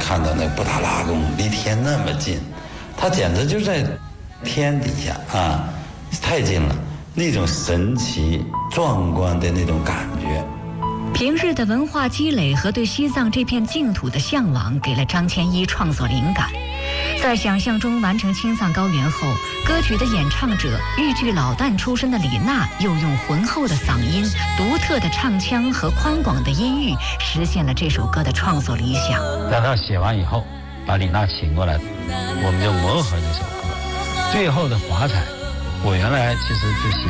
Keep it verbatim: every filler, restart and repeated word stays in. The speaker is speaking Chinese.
看到那布达拉宫离天那么近，它简直就在天底下啊，太近了，那种神奇壮观的那种感觉。 平日的文化积累和对西藏这片净土的向往，给了张千一创作灵感。在想象中完成青藏高原后，歌曲的演唱者豫剧老旦出身的李娜，又用浑厚的嗓音、独特的唱腔和宽广的音域，实现了这首歌的创作理想。 在他写完以后，把李娜请过来，我们就磨合这首歌。最后的华彩，我原来其实就喜